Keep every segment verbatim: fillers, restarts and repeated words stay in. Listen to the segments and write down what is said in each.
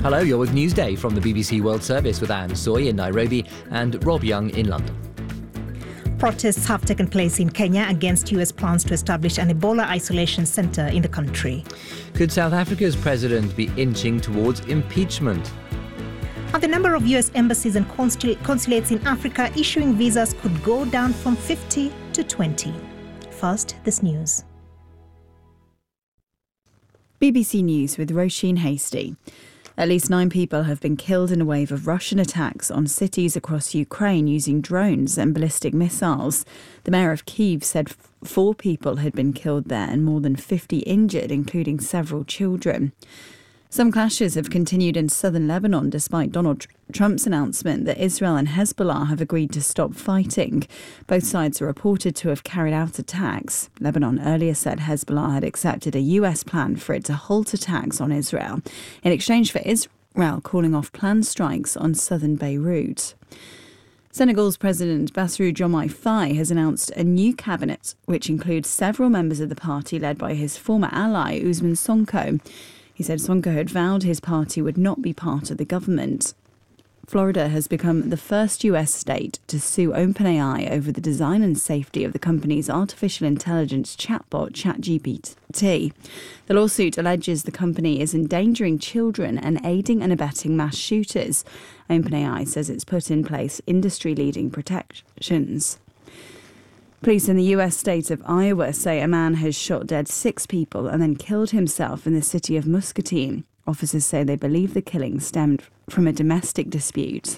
Hello, you're with Newsday from the B B C World Service with Anne Soy in Nairobi and Rob Young in London. Protests have taken place in Kenya against U S plans to establish an Ebola isolation centre in the country. Could South Africa's president be inching towards impeachment? And the number of U S embassies and consul- consulates in Africa issuing visas could go down from fifty to twenty. First, this news. B B C News with Roisin Hasty. At least nine people have been killed in a wave of Russian attacks on cities across Ukraine using drones and ballistic missiles. The mayor of Kyiv said four people had been killed there and more than fifty injured, including several children. Some clashes have continued in southern Lebanon despite Donald Trump's announcement that Israel and Hezbollah have agreed to stop fighting. Both sides are reported to have carried out attacks. Lebanon earlier said Hezbollah had accepted a U S plan for it to halt attacks on Israel in exchange for Israel calling off planned strikes on southern Beirut. Senegal's President Bassirou Diomaye Faye has announced a new cabinet, which includes several members of the party led by his former ally Ousmane Sonko. He said Sonko had vowed his party would not be part of the government. Florida has become the first U S state to sue OpenAI over the design and safety of the company's artificial intelligence chatbot ChatGPT. The lawsuit alleges the company is endangering children and aiding and abetting mass shooters. OpenAI says it's put in place industry-leading protections. Police in the U S state of Iowa say a man has shot dead six people and then killed himself in the city of Muscatine. Officers say they believe the killing stemmed from a domestic dispute.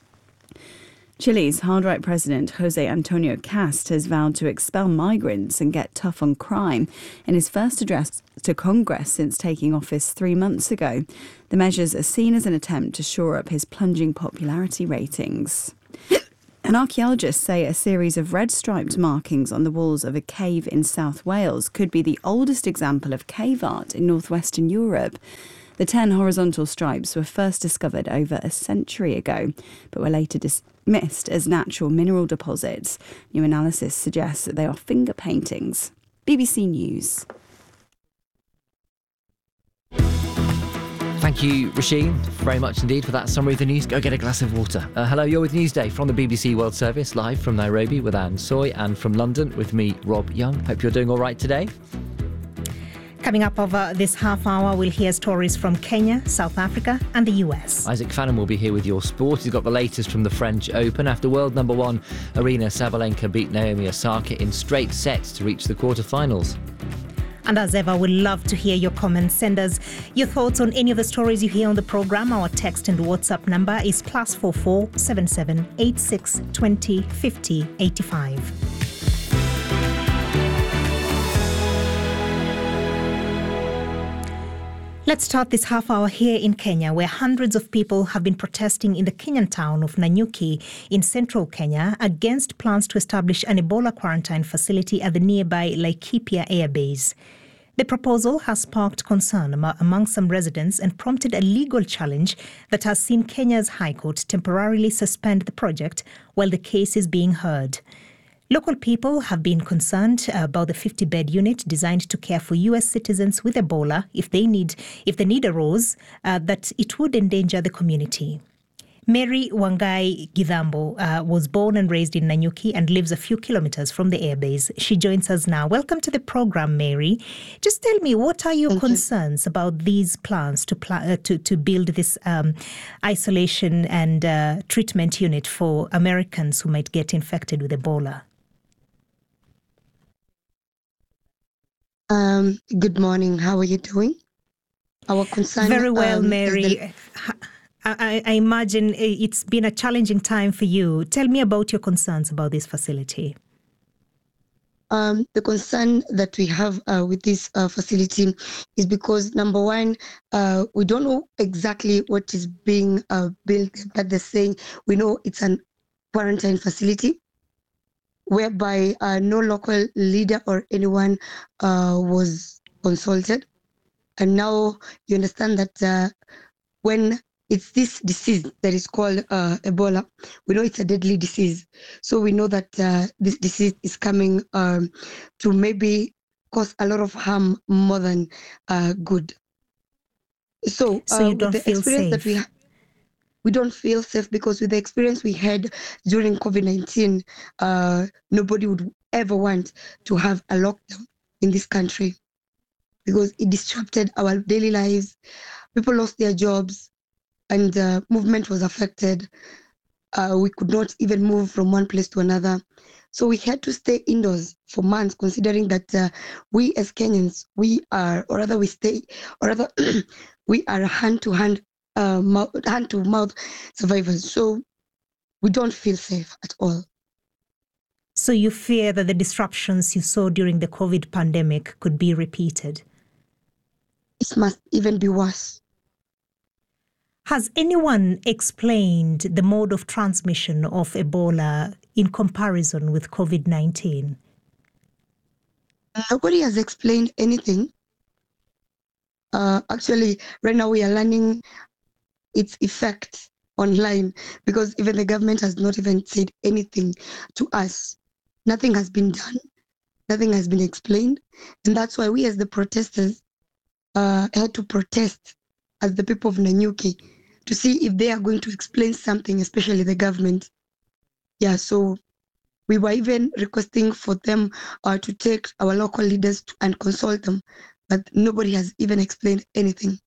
Chile's hard-right president Jose Antonio Cast has vowed to expel migrants and get tough on crime in his first address to Congress since taking office three months ago. The measures are seen as an attempt to shore up his plunging popularity ratings. And archaeologists say a series of red-striped markings on the walls of a cave in South Wales could be the oldest example of cave art in northwestern Europe. The ten horizontal stripes were first discovered over a century ago, but were later dismissed as natural mineral deposits. New analysis suggests that they are finger paintings. B B C News. Thank you, Roisin, very much indeed for that summary of the news. Go get a glass of water. Uh, hello, you're with Newsday from the B B C World Service, live from Nairobi with Anne Soy and from London with me, Rob Young. Hope you're doing all right today. Coming up over this half hour, we'll hear stories from Kenya, South Africa and the U S. Isaac Fannin will be here with your sport. He's got the latest from the French Open. After world number one, Aryna Sabalenka beat Naomi Osaka in straight sets to reach the quarterfinals. And as ever, we'd love to hear your comments. Send us your thoughts on any of the stories you hear on the programme. Our text and WhatsApp number is plus four four seven seven eight six twenty fifty eighty-five. Let's start this half hour here in Kenya, where hundreds of people have been protesting in the Kenyan town of Nanyuki in central Kenya against plans to establish an Ebola quarantine facility at the nearby Laikipia Air Base. The proposal has sparked concern among some residents and prompted a legal challenge that has seen Kenya's High Court temporarily suspend the project while the case is being heard. Local people have been concerned about the fifty-bed unit designed to care for U S citizens with Ebola if they need if the need arose, uh, that it would endanger the community. Mary Wangai Gidhambo uh, was born and raised in Nanyuki and lives a few kilometers from the airbase. She joins us now. Welcome to the program, Mary. Just tell me, what are your Thank concerns you. about these plans to pl- uh, to, to build this um, isolation and uh, treatment unit for Americans who might get infected with Ebola? Um, good morning. How are you doing? Our concern. Very well, um, Mary. The... I, I imagine it's been a challenging time for you. Tell me about your concerns about this facility. Um, the concern that we have uh, with this uh, facility is because, number one, uh, we don't know exactly what is being uh, built, but they're saying we know it's a quarantine facility, whereby uh, no local leader or anyone uh, was consulted. And now you understand that uh, when it's this disease that is called uh, Ebola, we know it's a deadly disease. So we know that uh, this disease is coming um, to maybe cause a lot of harm more than uh, good. So, So uh, you don't with the feel experience safe? that we ha- we don't feel safe because with the experience we had during COVID nineteen, uh, nobody would ever want to have a lockdown in this country because it disrupted our daily lives. People lost their jobs and uh, movement was affected. Uh, we could not even move from one place to another. So we had to stay indoors for months, considering that uh, we as Kenyans, we are, or rather we stay, or rather we are hand to hand, uh, mouth, hand to mouth survivors. So we don't feel safe at all. So you fear that the disruptions you saw during the COVID pandemic could be repeated? It must even be worse. Has anyone explained the mode of transmission of Ebola in comparison with COVID nineteen? Nobody has explained anything. Uh, actually, right now we are learning its effect online because even the government has not even said anything to us. Nothing has been done. Nothing has been explained. And that's why we as the protesters uh, had to protest as the people of Nanyuki to see if they are going to explain something, especially the government. Yeah, so we were even requesting for them uh, to take our local leaders to, and consult them, but nobody has even explained anything.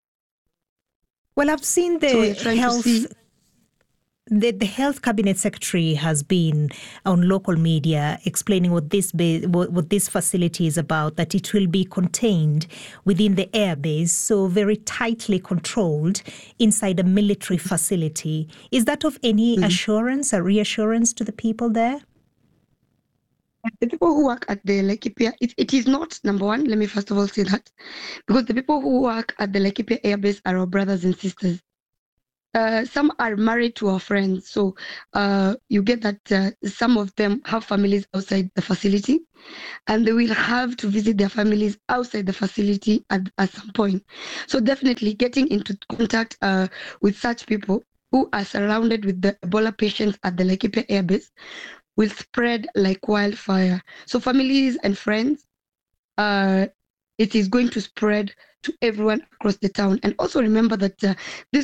Well, I've seen So we the are trying to health see. The, the health cabinet secretary has been on local media explaining what this ba- what, what this facility is about, that it will be contained within the airbase, so very tightly controlled inside a military facility. Is that of any Mhm. assurance, a reassurance to the people there? The people who work at the Laikipia, it, it is not, number one, let me first of all say that, because the people who work at the Laikipia airbase are our brothers and sisters. Uh, some are married to our friends, so uh, you get that uh, some of them have families outside the facility, and they will have to visit their families outside the facility at, at some point. So definitely getting into contact uh, with such people who are surrounded with the Ebola patients at the Laikipia airbase will spread like wildfire. So families and friends, uh, it is going to spread to everyone across the town. And also remember that uh, this